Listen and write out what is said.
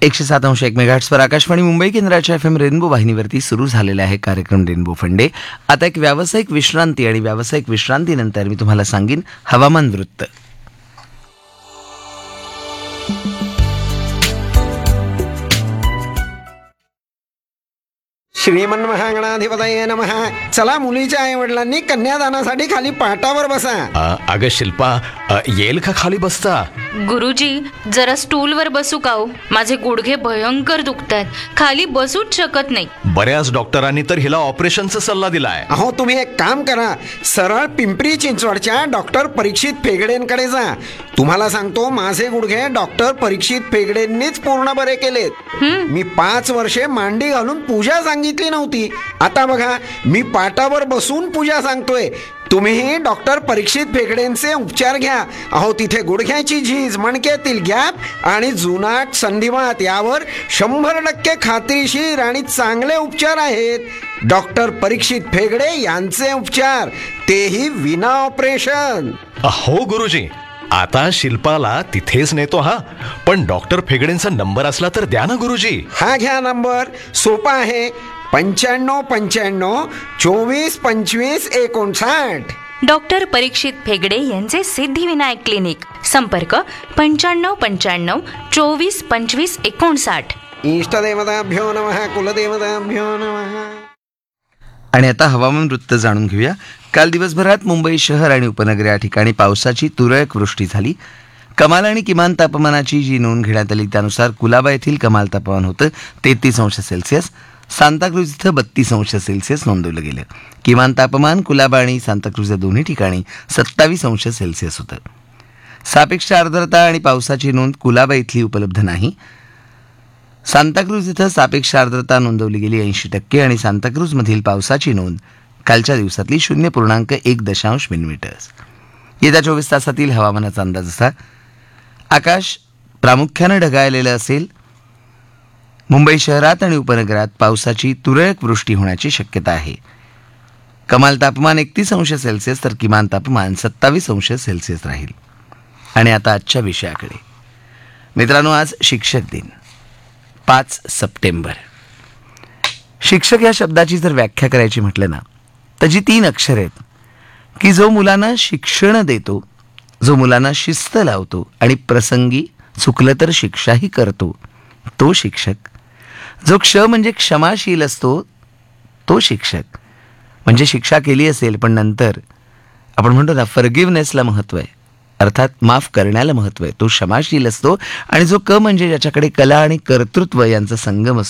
107.1 मेगाहर्ट्झवर आकाशवाणी मुंबई केंद्राच्या FM rainbow वाहिनीवरती सुरू झालेला आहे कार्यक्रम रेनबो फंडे. आता एक व्यावसायिक विश्रांती आणि व्यावसायिक विश्रांतीनंतर मी तुम्हाला सांगीन हवामान वृत्त. श्रीमन महागणाधिपतये नमः. चला, मुलीच्या आई वडिलांनी कन्यादानासाठी खाली पाटावर बसा. अगं शिल्पा, येईल का खाली बसता? गुरुजी, जरा स्टूलवर बसू का हो? माझे गुडघे भयंकर दुखतात, खाली बसूच शकत नाही. बऱ्याच डॉक्टरांनी तर हिला ऑपरेशनचा सल्ला दिलाय. अहो, तुम्ही एक काम करा, सरळ पिंपरी चिंचवडच्या डॉक्टर परीक्षित फेगडेंकडे जा. तुम्हाला सांगतो, माझे गुडघे डॉक्टर परीक्षित फेगडेंनीच पूर्ण बरे केलेत. मी 5 वर्षे मांडी घालून पूजा सांगितली नव्हती. आता बघा, मी पाटावर बसून पूजा सांगतोय. तुम्हीही डॉक्टर परीक्षित फेगडेंचे उपचार घ्या. अहो, तिथे गुडघ्याची झीज, मणक्यातील गॅप आणि जुनाट संधिवात यावर 100% खात्रीशीर आणि चांगले उपचार आहेत. डॉक्टर परीक्षित फेगडे यांचे उपचार, तेही विना ऑपरेशन. हो गुरुजी, आता शिल्पाला तिथेच नेतो. हा, पण डॉक्टर फेगडेंचा नंबर असला तर द्या ना गुरुजी. हा घ्या नंबर, सोपा आहे. 9595 24 25 59. डॉक्टर परीक्षित फेगडे यांचे सिद्धिविनायक क्लिनिक. संपर्क 9595 24 25 59. इष्टदेवताभ्यो नमः, कुलदेवताभ्यो नमः. आणि आता हवामान वृत्त जाणून घेऊया. काल दिवसभरात मुंबई शहर आणि उपनगर या ठिकाणी पावसाची तुरळक वृष्टी झाली. कमाल आणि किमान तापमानाची जी नोंद घेण्यात आली त्यानुसार कुलाबा येथील कमाल तापमान होतं 33°C. सांताक्रूज इथं 32°C नोंदवलं गेलं. किमान तापमान कुलाबा आणि सांताक्रूज या दोन्ही ठिकाणी 27°C होतं. सापेक्ष आर्द्रता आणि पावसाची नोंद कुलाबा इथली उपलब्ध नाही. सांताक्रूज इथं सापेक्ष आर्द्रता नोंदवली गेली 80% आणि सांताक्रूजमधील पावसाची नोंद कालच्या दिवसातली 0.1 मिलीमीटर. येत्या 24 तासातील हवामानाचा अंदाज असा: आकाश प्रामुख्यानं ढगाळलेलं असेल. मुंबई शहरात आणि उपनगरात पावसाची तुरळक वृष्टी होण्याची शक्यता आहे. कमाल तापमान 31°C तर किमान तापमान 27°C राहील. आणि आता आजच्या विषयाकडे. मित्रांनो, आज शिक्षक दिन 5 सप्टेंबर. शिक्षक या शब्दाची जर व्याख्या करायची म्हटलं ना, तर जी 3 अक्षर आहेत की जो मुलांना शिक्षण देतो, जो मुलांना शिस्त लावतो आणि प्रसंगी चुकलं तर शिक्षाही करतो, तो शिक्षक. जो क्ष म्हणजे क्षमाशील असतो, तो शिक्षक. म्हणजे शिक्षा केली असेल पण नंतर आपण म्हणतो ना, फॉरगिव्हनेसला महत्त्व आहे, अर्थात माफ करण्याला महत्त्व आहे, तो क्षमाशील असतो. आणि जो क म्हणजे ज्याच्याकडे कला आणि कर्तृत्व यांचा संगम असतो,